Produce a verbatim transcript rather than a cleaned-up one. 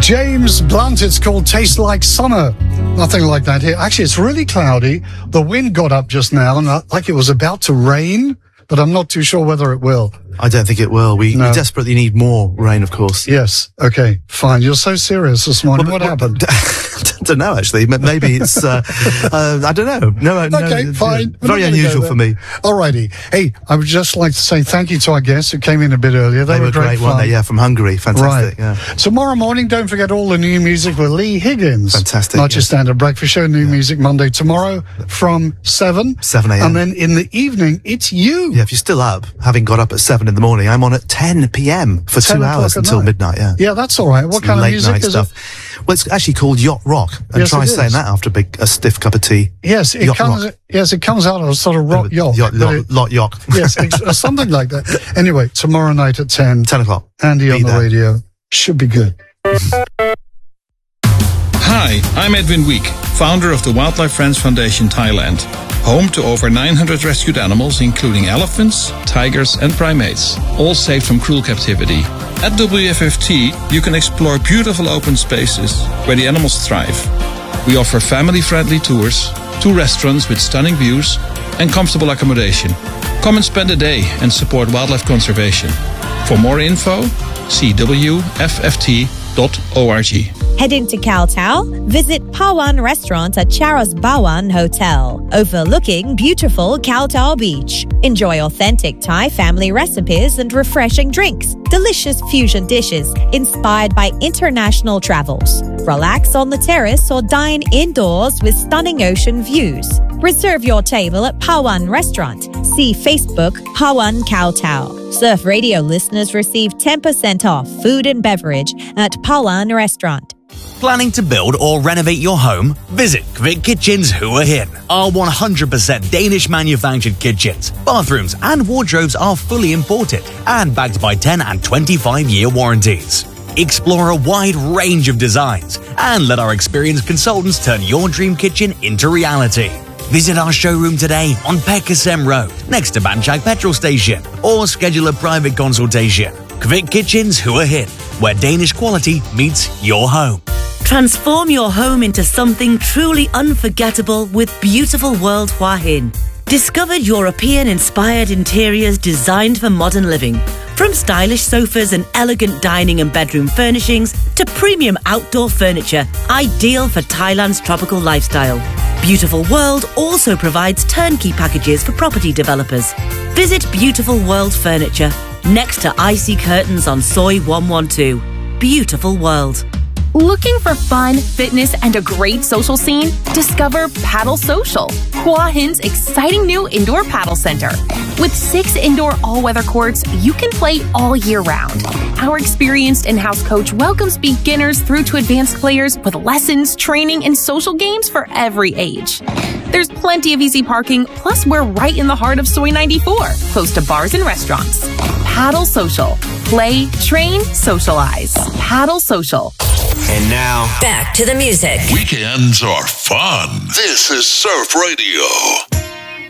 James Blunt, it's called Taste Like Summer. Nothing like that here. Actually, it's really cloudy. The wind got up just now, and like it was about to rain, but I'm not too sure whether it will. I don't think it will. We, no. we desperately need more rain, of course. Yes. Okay, fine. You're so serious this morning. Well, what well, happened? I don't know, actually. Maybe it's, uh, uh, I don't know. No, okay, no, fine. Very unusual for me. Alrighty. Hey, I would just like to say thank you to our guests who came in a bit earlier. They, they were, were great, great fun. weren't they? Yeah, from Hungary. Fantastic. Right. Yeah. Tomorrow morning, don't forget all the new music with Lee Higgins. Fantastic. Not your yes. standard breakfast show, new yeah. music Monday tomorrow from seven. seven a.m. And then in the evening, it's you. Yeah, if you're still up, having got up at seven in the morning, I'm on at ten p.m. for two hours until night. midnight. Yeah. Yeah, that's all right. What it's kind late of music night is stuff. it? Well, it's actually called Yacht Rock. And yes, try it saying is. that after a big, a stiff cup of tea. Yes, it yacht comes. Rock. Yes, it comes out of a sort of rock yacht. Yacht, lot, it, lot yacht. Yes, ex- something like that. Anyway, tomorrow night at ten. Ten o'clock. Andy Be on the there. radio. Should be good. Hi, I'm Edwin Week, founder of the Wildlife Friends Foundation Thailand, home to over nine hundred rescued animals, including elephants, tigers, and primates, all saved from cruel captivity. At W F F T, you can explore beautiful open spaces where the animals thrive. We offer family-friendly tours, two restaurants with stunning views, and comfortable accommodation. Come and spend a day and support wildlife conservation. For more info, see w f f t dot org. Heading to Khao Tao? Visit Pawan Restaurant at Charos Bawan Hotel, overlooking beautiful Khao Tao Beach. Enjoy authentic Thai family recipes and refreshing drinks, delicious fusion dishes inspired by international travels. Relax on the terrace or dine indoors with stunning ocean views. Reserve your table at Pawan Restaurant. See Facebook Pawan Khao Tao. Surf Radio listeners receive ten percent off food and beverage at Pawan Restaurant. Planning to build or renovate your home? Visit Kvik Kitchens Hua Hin. Our one hundred percent Danish manufactured kitchens, bathrooms and wardrobes are fully imported and backed by ten and twenty-five year warranties. Explore a wide range of designs and let our experienced consultants turn your dream kitchen into reality. Visit our showroom today on Pekasem Road, next to Banchak Petrol Station, or schedule a private consultation. Kvik Kitchens Hua Hin, where Danish quality meets your home. Transform your home into something truly unforgettable with Beautiful World Hua Hin. Discover European-inspired interiors designed for modern living. From stylish sofas and elegant dining and bedroom furnishings to premium outdoor furniture, ideal for Thailand's tropical lifestyle. Beautiful World also provides turnkey packages for property developers. Visit Beautiful World Furniture, next to Icy Curtains on Soi one one two. Beautiful World. Looking for fun, fitness, and a great social scene? Discover Paddle Social, Hua Hin's exciting new indoor paddle center. With six indoor all-weather courts, you can play all year round. Our experienced in-house coach welcomes beginners through to advanced players with lessons, training, and social games for every age. There's plenty of easy parking, plus we're right in the heart of Soi ninety-four, close to bars and restaurants. Paddle Social. Play, train, socialize. Paddle Social. And now, back to the music. Weekends are fun. This is Surf Radio.